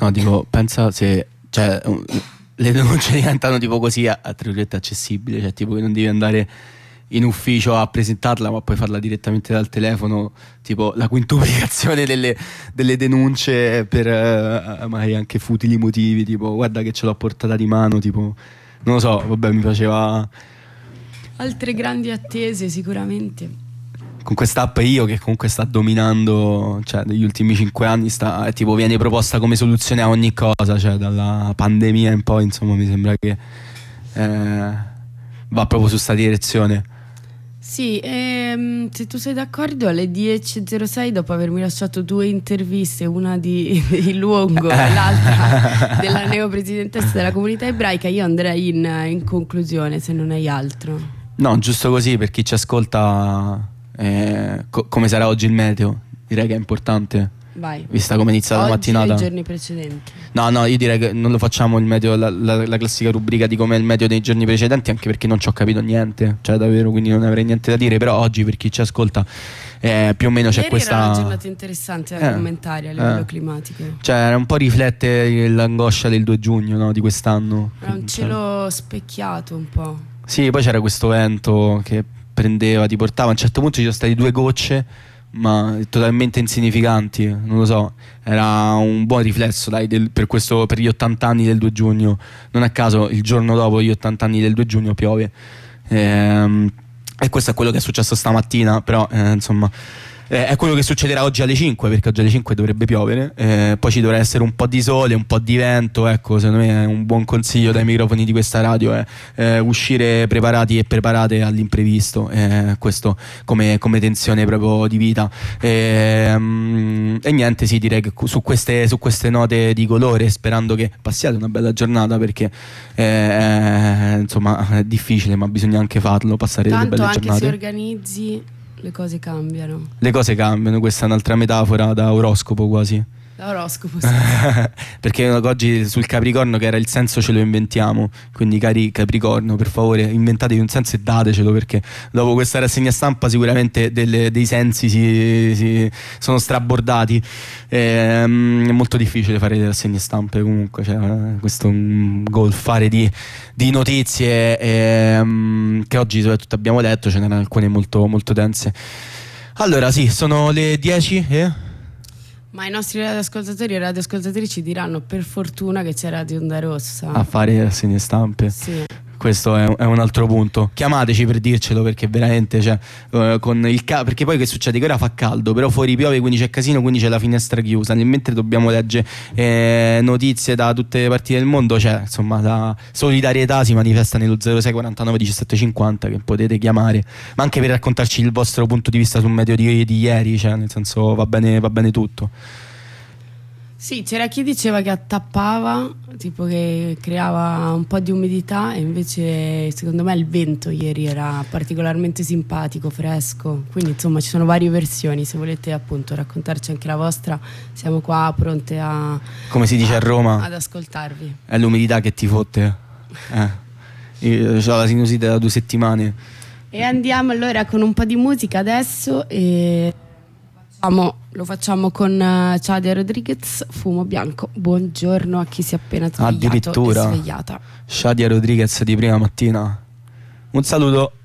No, dico, pensa se, cioè, le denunce diventano tipo così tra virgolette accessibili, cioè tipo che non devi andare in ufficio a presentarla, ma puoi farla direttamente dal telefono, tipo la quintuplicazione delle denunce per magari anche futili motivi, tipo guarda che ce l'ho portata di mano, tipo non lo so, vabbè, mi faceva altre grandi attese sicuramente. con quest'app Io, che comunque sta dominando, cioè negli ultimi 5 anni tipo viene proposta come soluzione a ogni cosa, cioè dalla pandemia in poi, insomma, mi sembra che va proprio su sta direzione. Sì, se tu sei d'accordo, alle 10.06, dopo avermi lasciato 2 interviste, una di Luongo e l'altra della neopresidentessa della comunità ebraica, io andrei in conclusione, se non hai altro. No, giusto così, per chi ci ascolta, come sarà oggi il meteo, direi che è importante. Vai. Vista come è iniziata la mattinata. Oggi e i giorni precedenti. No, io direi che non lo facciamo il meteo, la classica rubrica di com'è il meteo dei giorni precedenti, anche perché non ci ho capito niente, cioè davvero, quindi non avrei niente da dire. Però oggi, per chi ci ascolta, più o meno c'è ieri questa. Era una giornata interessante da commentare a livello climatico. Cioè un po' riflette l'angoscia del 2 giugno, no, di quest'anno. Era un cielo specchiato un po'. Sì, poi c'era questo vento che prendeva, ti portava. A un certo punto ci sono state 2 gocce, ma totalmente insignificanti, non lo so. Era un buon riflesso, dai, per gli 80 anni del 2 giugno. Non a caso il giorno dopo gli 80 anni del 2 giugno piove. E questo è quello che è successo stamattina. Però insomma, è quello che succederà oggi alle 5, perché oggi alle 5 dovrebbe piovere. Poi ci dovrà essere un po' di sole, un po' di vento. Ecco, secondo me è un buon consiglio dai microfoni di questa radio è uscire preparati e preparate all'imprevisto, questo come tensione proprio di vita. E niente, sì, direi che su queste note di colore, sperando che passiate una bella giornata, perché insomma è difficile, ma bisogna anche farlo, passare delle belle giornate. Tanto anche se organizzi, le cose cambiano. Le cose cambiano, questa è un'altra metafora da oroscopo quasi. L'oroscopo, sì. Perché oggi sul Capricorno, che era il senso, ce lo inventiamo. Quindi cari Capricorno, per favore, inventatevi un senso e datecelo, perché dopo questa rassegna stampa sicuramente dei sensi si sono strabordati. È molto difficile fare le rassegne stampe comunque, cioè, questo golfare di notizie che oggi soprattutto abbiamo letto, ce n'erano alcune molto, molto dense. Allora sì, sono le 10 Ma i nostri radioascoltatori e radioascoltatrici diranno per fortuna che c'è Radio Onda Rossa a fare rassegna stampe. Sì. Questo è un altro punto. Chiamateci per dircelo, perché veramente, cioè, con perché poi che succede? Che ora fa caldo, però fuori piove, quindi c'è casino, quindi c'è la finestra chiusa. Nel mentre dobbiamo leggere notizie da tutte le parti del mondo, cioè, insomma, la solidarietà si manifesta nello 06 49 17 50, che potete chiamare, ma anche per raccontarci il vostro punto di vista sul meteo di ieri, cioè, nel senso, va bene tutto. Sì, c'era chi diceva che attappava, tipo che creava un po' di umidità, e invece secondo me il vento ieri era particolarmente simpatico, fresco. Quindi insomma ci sono varie versioni, se volete appunto raccontarci anche la vostra, siamo qua pronte a, come si dice a Roma, ad ascoltarvi. È l'umidità che ti fotte. Io ho la sinusite da 2 settimane. E andiamo allora con un po' di musica adesso e lo facciamo con Shadia Rodriguez, Fumo Bianco. Buongiorno a chi si è appena svegliato. Addirittura e svegliata. Shadia Rodriguez di prima mattina. Un saluto.